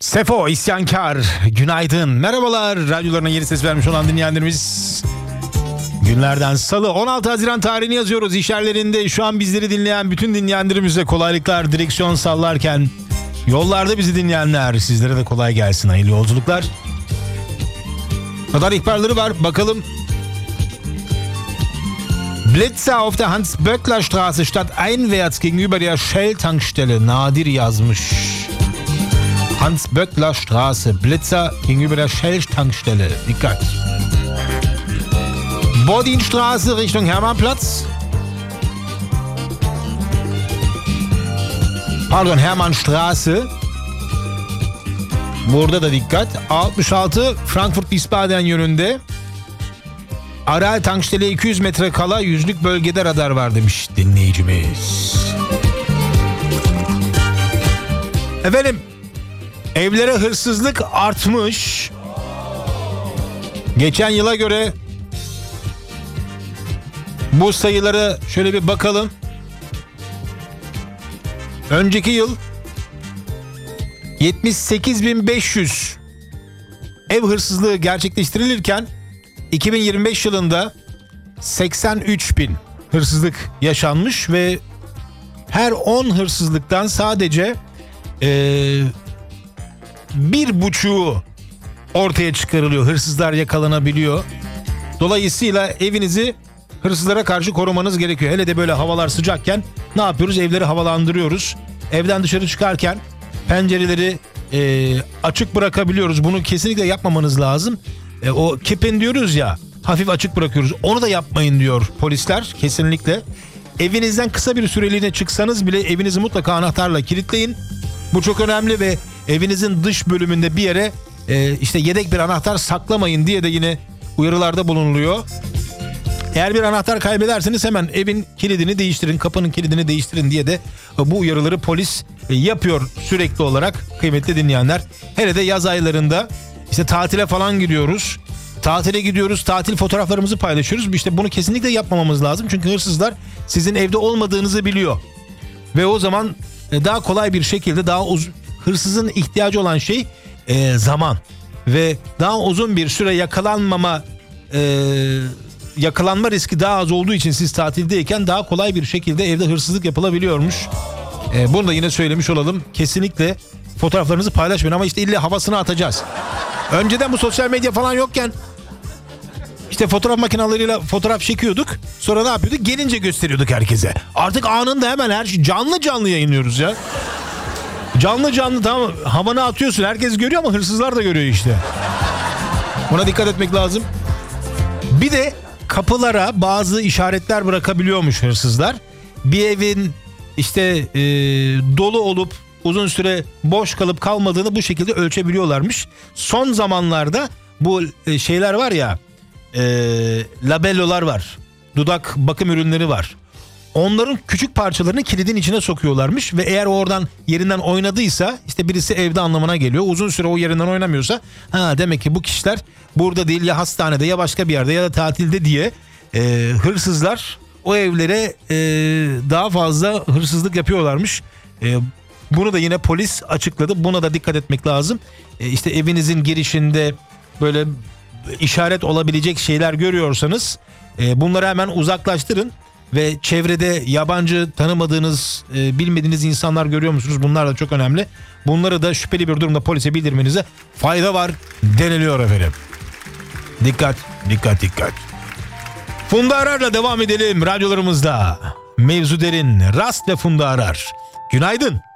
Sefo isyankar, günaydın, merhabalar. Radyolarına yeni ses vermiş olan dinleyenlerimiz, günlerden salı 16 Haziran tarihini yazıyoruz. İş yerlerinde şu an bizleri dinleyen bütün dinleyenlerimize kolaylıklar, direksiyon sallarken yollarda bizi dinleyenler, sizlere de kolay gelsin, hayırlı yolculuklar. Radar ihbarları var, bakalım. Blitzer auf der Hans-Böckler-Straße stadteinwärts gegenüber der Shell-Tankstelle. Nadir yazmış. Hans-Böckler-Straße, Blitzer gegenüber der Shell-Tankstelle. Dikkat. Bodinstraße Richtung Hermannplatz. Pardon, Hermannstraße. Burada da dikkat. 66 Frankfurt-Wiesbaden yönünde. Aral Tankstelle 200 metre kala 100'lük bölgede radar var demiş dinleyicimiz. Efendim, evlere hırsızlık artmış. Geçen yıla göre bu sayılara şöyle bir bakalım. Önceki yıl 78.500 ev hırsızlığı gerçekleştirilirken 2025 yılında 83.000 hırsızlık yaşanmış ve her 10 hırsızlıktan sadece 1,5'u ortaya çıkarılıyor. Hırsızlar yakalanabiliyor. Dolayısıyla evinizi hırsızlara karşı korumanız gerekiyor. Hele de böyle havalar sıcakken ne yapıyoruz? Evleri havalandırıyoruz. Evden dışarı çıkarken pencereleri açık bırakabiliyoruz. Bunu kesinlikle yapmamanız lazım. O kepen diyoruz ya, hafif açık bırakıyoruz. Onu da yapmayın diyor polisler kesinlikle. Evinizden kısa bir süreliğine çıksanız bile evinizi mutlaka anahtarla kilitleyin. Bu çok önemli ve evinizin dış bölümünde bir yere işte yedek bir anahtar saklamayın diye de yine uyarılarda bulunuluyor. Eğer bir anahtar kaybederseniz hemen evin kilidini değiştirin, kapının kilidini değiştirin diye de bu uyarıları polis yapıyor sürekli olarak kıymetli dinleyenler. Hele de yaz aylarında işte tatile falan gidiyoruz. Tatile gidiyoruz, tatil fotoğraflarımızı paylaşıyoruz. İşte bunu kesinlikle yapmamamız lazım. Çünkü hırsızlar sizin evde olmadığınızı biliyor. Ve o zaman daha kolay bir şekilde hırsızın ihtiyacı olan şey zaman. Ve daha uzun bir süre yakalanma riski daha az olduğu için siz tatildeyken daha kolay bir şekilde evde hırsızlık yapılabiliyormuş. Bunu da yine söylemiş olalım. Kesinlikle fotoğraflarınızı paylaşmayın ama işte illa havasını atacağız. Önceden bu sosyal medya falan yokken işte fotoğraf makineleriyle fotoğraf çekiyorduk. Sonra ne yapıyorduk? Gelince gösteriyorduk herkese. Artık anında hemen her şey canlı yayınlıyoruz ya. Canlı tamam, havanı atıyorsun, herkes görüyor ama hırsızlar da görüyor işte. Buna dikkat etmek lazım. Bir de kapılara bazı işaretler bırakabiliyormuş hırsızlar. Bir evin işte dolu olup uzun süre boş kalıp kalmadığını bu şekilde ölçebiliyorlarmış. Son zamanlarda bu şeyler var ya, labellolar var. Dudak bakım ürünleri var. Onların küçük parçalarını kilidin içine sokuyorlarmış ve eğer oradan yerinden oynadıysa işte birisi evde anlamına geliyor. Uzun süre o yerinden oynamıyorsa demek ki bu kişiler burada değil, ya hastanede ya başka bir yerde ya da tatilde diye hırsızlar o evlere daha fazla hırsızlık yapıyorlarmış. Bunu da yine polis açıkladı. Buna da dikkat etmek lazım. İşte evinizin girişinde böyle işaret olabilecek şeyler görüyorsanız bunları hemen uzaklaştırın. Ve çevrede yabancı, tanımadığınız, bilmediğiniz insanlar görüyor musunuz? Bunlar da çok önemli. Bunları da şüpheli bir durumda polise bildirmenize fayda var deniliyor efendim. Dikkat. Funda Arar'la devam edelim radyolarımızda. Mevzu derin, Rast ve Funda Arar. Günaydın.